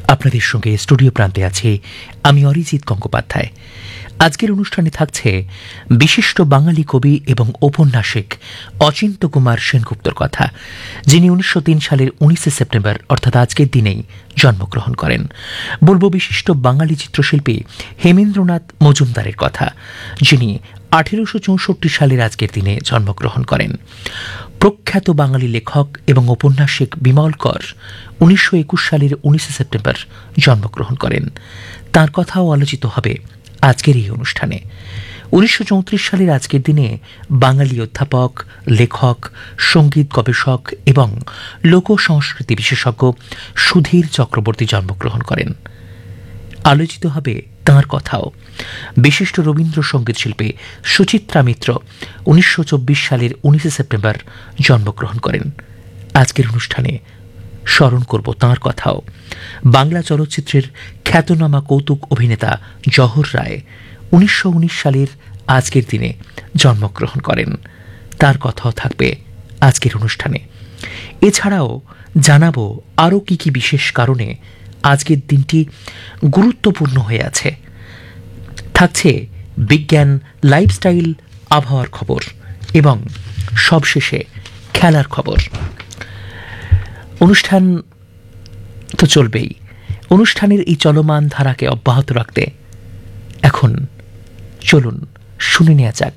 আপনাদের সঙ্গে স্টুডিও প্রান্তে আছে আমি অরিজিৎ গঙ্গোপাধ্যায়। আজকের অনুষ্ঠানে থাকছে বিশিষ্ট বাঙালি কবি এবং ঔপন্যাসিক অচিন্ত্য কুমার সেনগুপ্তর কথা, যিনি 1903 সালের 19 সেপ্টেম্বর অর্থাৎ আজকের দিনেই জন্মগ্রহণ করেন। বলব বিশিষ্ট বাঙালি চিত্রশিল্পী হেমেন্দ্রনাথ মজুমদারের কথা, যিনি 1864 সালের আজকের দিনে জন্মগ্রহণ করেন। প্রখ্যাত বাঙালি লেখক এবং ঔপন্যাসিক বিমল কর 1921 সালের 19 সেপ্টেম্বর জন্মগ্রহণ করেন। তার কথাও আলোচিত হবে আজকের এই অনুষ্ঠানে। 1934 সালের আজকের দিনে বাঙালি অধ্যাপক, লেখক, সঙ্গীত গবেষক এবং লোক সংস্কৃতি বিশেষজ্ঞ সুধীর চক্রবর্তী জন্মগ্রহণ করেন। আলোচিত হবে তাঁর কথাও। বিশিষ্ট রবীন্দ্রসঙ্গীত শিল্পী সুচিত্রা মিত্র 1924 সালের 19 সেপ্টেম্বর জন্মগ্রহণ করেন। আজকের অনুষ্ঠানে স্মরণ করব তাঁর কথাও। বাংলা চলচ্চিত্রের খ্যাতনামা কৌতুক অভিনেতা জহর রায় 1919 সালের আজকের দিনে জন্মগ্রহণ করেন। তার কথাও থাকবে আজকের অনুষ্ঠানে। এছাড়াও জানাবো আরও কি কি বিশেষ কারণে আজকের দিনটি গুরুত্বপূর্ণ হয়ে আছে। থাকছে বিজ্ঞান, লাইফস্টাইল, আবহাওয়ার খবর এবং সবশেষে খেলার খবর। অনুষ্ঠান তো চলবেই। অনুষ্ঠানের এই চলমান ধারাকে অব্যাহত রাখতে এখন চলুন শুনে নেওয়া যাক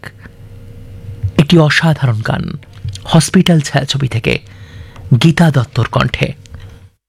একটি অসাধারণ গান হসপিটাল ছায়াছবি থেকে গীতা দত্তর কণ্ঠে।